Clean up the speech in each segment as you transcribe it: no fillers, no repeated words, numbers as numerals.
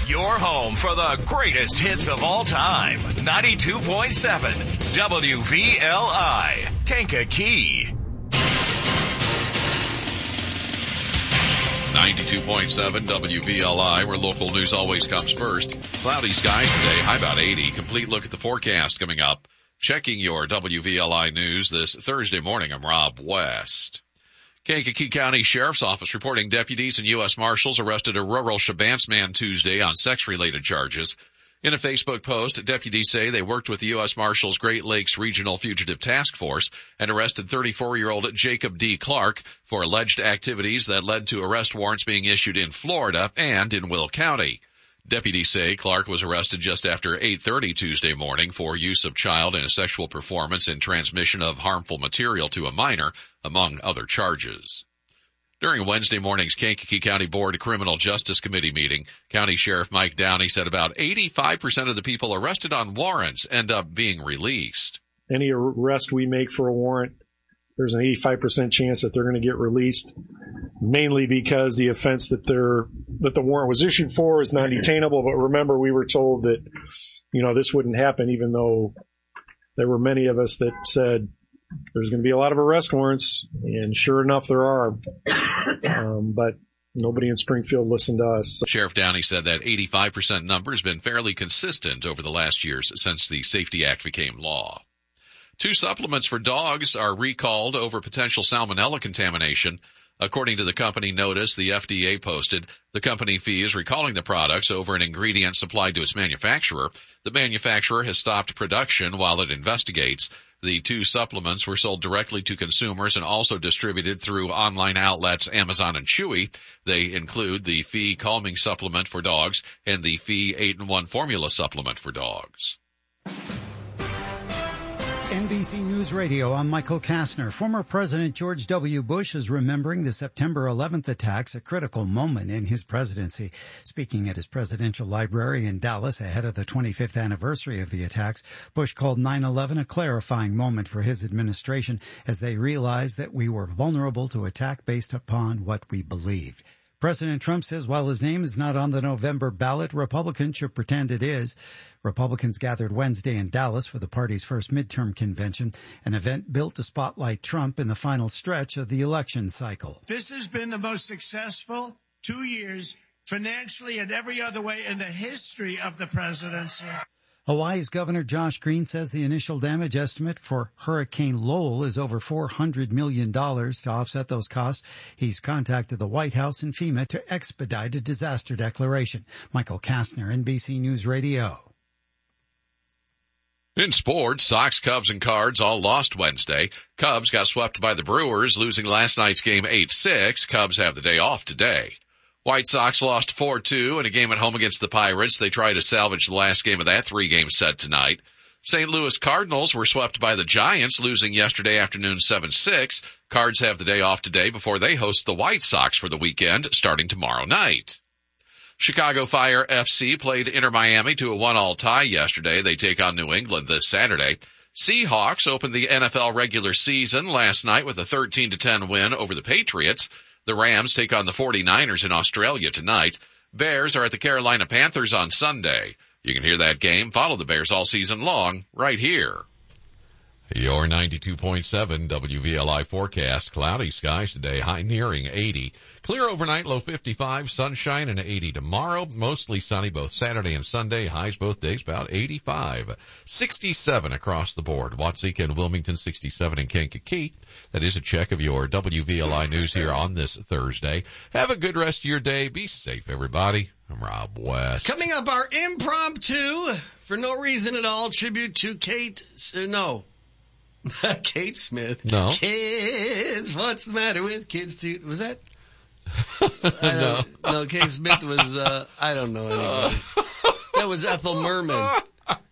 Your home for the greatest hits of all time. 92.7 WVLI, Kankakee. 92.7 WVLI, where local news always comes first. Cloudy skies today, high about 80. Complete look at the forecast coming up. Checking your WVLI news this Thursday morning, I'm Rob West. Kankakee County Sheriff's Office reporting deputies and U.S. Marshals arrested a rural Shabance man Tuesday on sex-related charges. In a Facebook post, deputies say they worked with the U.S. Marshals Great Lakes Regional Fugitive Task Force and arrested 34-year-old Jacob D. Clark for alleged activities that led to arrest warrants being issued in Florida and in Will County. Deputies say Clark was arrested just after 8:30 Tuesday morning for use of child in a sexual performance and transmission of harmful material to a minor, among other charges. During Wednesday morning's Kankakee County Board Criminal Justice Committee meeting, County Sheriff Mike Downey said about 85% of the people arrested on warrants end up being released. Any arrest we make for a warrant, there's an 85% chance that they're going to get released, mainly because the offense that the warrant was issued for is not detainable. But remember, we were told that, this wouldn't happen, even though there were many of us that said there's going to be a lot of arrest warrants, and sure enough, there are. But nobody in Springfield listened to us. Sheriff Downey said that 85% number has been fairly consistent over the last years since the Safety Act became law. 2 supplements for dogs are recalled over potential salmonella contamination. According to the company notice the FDA posted, the company fee is recalling the products over an ingredient supplied to its manufacturer. The manufacturer has stopped production while it investigates. The 2 supplements were sold directly to consumers and also distributed through online outlets Amazon and Chewy. They include the Fee Calming Supplement for dogs and the Fee 8-in-1 Formula Supplement for dogs. NBC News Radio, I'm Michael Kastner. Former President George W. Bush is remembering the September 11th attacks, a critical moment in his presidency. Speaking at his presidential library in Dallas ahead of the 25th anniversary of the attacks, Bush called 9/11 a clarifying moment for his administration as they realized that we were vulnerable to attack based upon what we believed. President Trump says while his name is not on the November ballot, Republicans should pretend it is. Republicans gathered Wednesday in Dallas for the party's first midterm convention, an event built to spotlight Trump in the final stretch of the election cycle. This has been the most successful 2 years, financially and every other way, in the history of the presidency. Hawaii's Governor Josh Green says the initial damage estimate for Hurricane Lowell is over $400 million. To offset those costs, he's contacted the White House and FEMA to expedite a disaster declaration. Michael Kastner, NBC News Radio. In sports, Sox, Cubs, and Cards all lost Wednesday. Cubs got swept by the Brewers, losing last night's game 8-6. Cubs have the day off today. White Sox lost 4-2 in a game at home against the Pirates. They try to salvage the last game of that 3-game set tonight. St. Louis Cardinals were swept by the Giants, losing yesterday afternoon 7-6. Cards have the day off today before they host the White Sox for the weekend, starting tomorrow night. Chicago Fire FC played Inter Miami to a 1-1 tie yesterday. They take on New England this Saturday. Seahawks opened the NFL regular season last night with a 13-10 win over the Patriots. The Rams take on the 49ers in Australia tonight. Bears are at the Carolina Panthers on Sunday. You can hear that game, follow the Bears all season long, right here. Your 92.7 WVLI forecast. Cloudy skies today, high nearing 80. Clear overnight, low 55, sunshine and 80 tomorrow. Mostly sunny both Saturday and Sunday. Highs both days about 85. 67 across the board. Watseka and Wilmington, 67 in Kankakee. That is a check of your WVLI news here on this Thursday. Have a good rest of your day. Be safe, everybody. I'm Rob West. Coming up, our impromptu, for no reason at all, tribute to Kate Smith. No. Kids, what's the matter with kids? Dude, was that? No, Kate Smith was, I don't know anybody. That was Ethel Merman.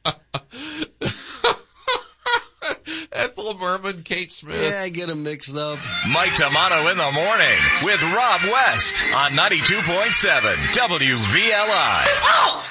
Ethel Merman, Kate Smith. Yeah, I get them mixed up. Mike Tamano in the morning with Rob West on 92.7 WVLI. Oh!